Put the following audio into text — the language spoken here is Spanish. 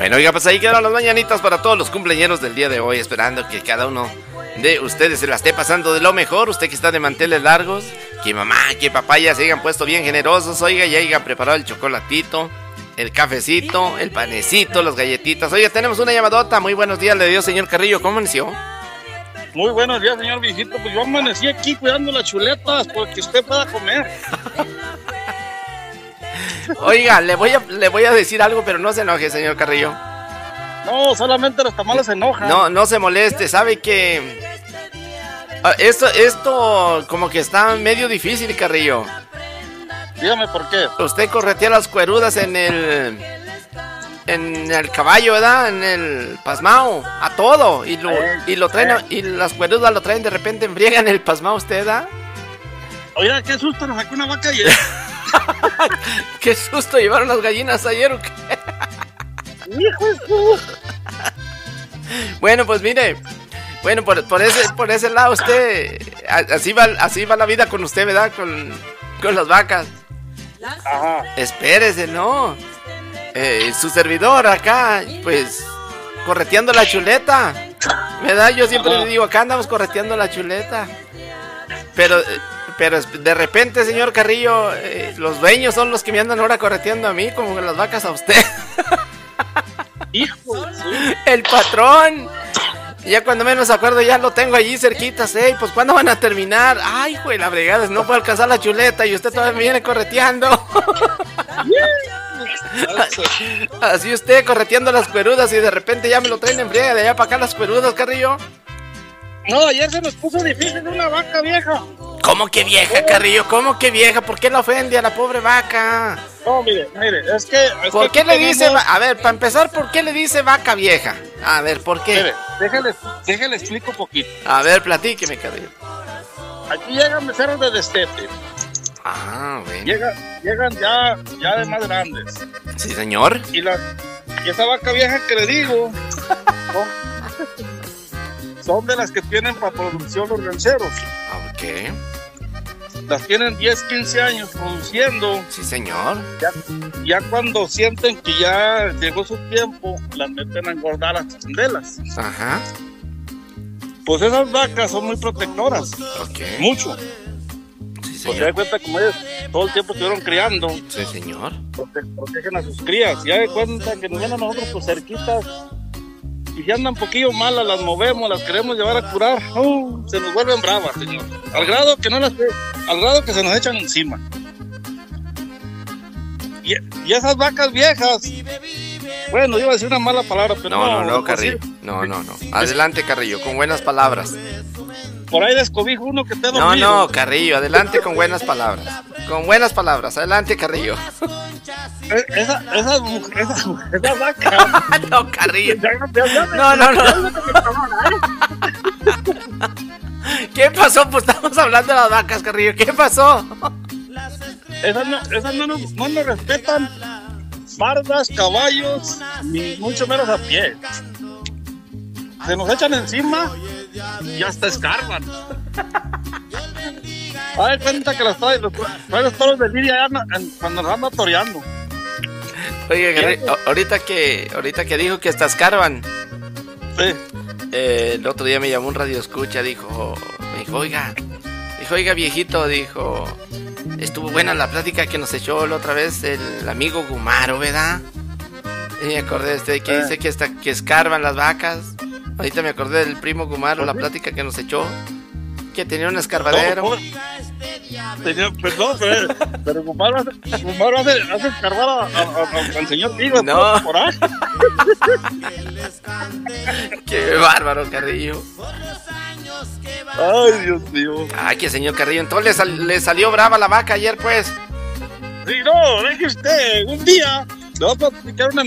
Bueno, oiga, pues ahí quedaron las mañanitas para todos los cumpleañeros del día de hoy, esperando que cada uno de ustedes se la esté pasando de lo mejor. Usted que está de manteles largos, que mamá, que papá ya se hayan puesto bien generosos, oiga, ya hayan preparado el chocolatito, el cafecito, el panecito, las galletitas. Oiga, tenemos una llamadota. Muy buenos días, le dio señor Carrillo, ¿cómo amaneció? Muy buenos días, señor viejito. Pues yo amanecí aquí cuidando las chuletas porque usted pueda comer. Oiga, le voy a decir algo, pero no se enoje, señor Carrillo. No, solamente los tamales se enojan. No se moleste, sabe que esto como que está medio difícil, Carrillo. Dígame por qué. Usted corretea las cuerudas en el caballo, ¿verdad? En el pasmao, a todo. Y lo traen, y las cuerudas lo traen de repente, embriagan el pasmao, ¿usted, verdad? Oiga, qué susto, nos sacó una vaca ayer. Qué susto, llevaron las gallinas ayer, ¿o qué? Hijo de su... Bueno, pues mire, bueno, por ese lado usted, así va la vida con usted, ¿verdad? Con las vacas. Ajá. Espérese, ¿no? Su servidor acá, pues, correteando la chuleta, ¿verdad? Yo siempre le digo, acá andamos correteando la chuleta. Pero de repente, señor Carrillo, los dueños son los que me andan ahora correteando a mí, como las vacas a usted. Hijo de su... El patrón. Ya cuando menos acuerdo ya lo tengo allí cerquita, ¿eh? Pues ¿cuándo van a terminar? Ay, güey, la bregada, no puedo alcanzar la chuleta y usted todavía me viene correteando. Así usted correteando las cuerudas y de repente ya me lo traen en friega de allá para acá las cuerudas, Carrillo. No, ayer se nos puso difícil una vaca vieja. ¿Cómo que vieja, Carrillo? ¿Cómo que vieja? ¿Por qué la ofende a la pobre vaca? No, mire, es que... ¿Por qué le dice... A ver, para empezar, ¿por qué le dice vaca vieja? A ver, ¿por qué? Mire, déjale explico un poquito. A ver, platíqueme, Carrillo. Aquí llegan meseros de destete. Ah, bueno. Llegan ya de más grandes. Sí, señor. Y esa vaca vieja que le digo... son de las que tienen para producción los rancheros. Ok. Las tienen 10, 15 años produciendo. Sí, señor. Ya cuando sienten que ya llegó su tiempo, las meten a engordar a las candelas. Ajá. Pues esas vacas son muy protectoras. Ok. Mucho. Sí, Pues se señor. da cuenta como ellos todo el tiempo estuvieron criando. Sí, señor. Protegen a sus crías. Ya de cuenta que nos ven a nosotros pues cerquitas. Y si andan un poquillo malas, las movemos, las queremos llevar a curar, se nos vuelven bravas, señor. Al grado que se nos echan encima. Y esas vacas viejas, bueno, iba a decir una mala palabra, pero No, Carrillo. No. Adelante, Carrillo, con buenas palabras. Por ahí descobijo uno que te ha dormido. No, Carrillo, adelante con buenas palabras. Con buenas palabras, adelante, Carrillo. Esas vacas. No, Carrillo. No. ¿Qué pasó? Pues estamos hablando de las vacas, Carrillo. ¿Qué pasó? Esas no nos respetan bardas, caballos, ni mucho menos a pie. Se nos echan encima y hasta escarban. A ver, cuenta que los toros de lidia cuando nos andan toreando. Oye, Carrillo, ahorita que dijo que hasta escarban. Sí. El otro día me llamó un radio escucha, me dijo, oiga, viejito, estuvo buena la plática que nos echó la otra vez el amigo Gumaro, ¿verdad? Y me acordé que dice que escarban las vacas. Ahorita me acordé del primo Gumaro, la plática que nos echó, que tenía un escarbadero. Perdón, pero Gumaro hace escarbar al señor Vigo. No. Por ahí. Qué bárbaro, Carrillo. Ay, Dios mío. Ay, que señor Carrillo, entonces le salió brava la vaca ayer, pues. Sí, no, deje usted, un día le voy a platicar una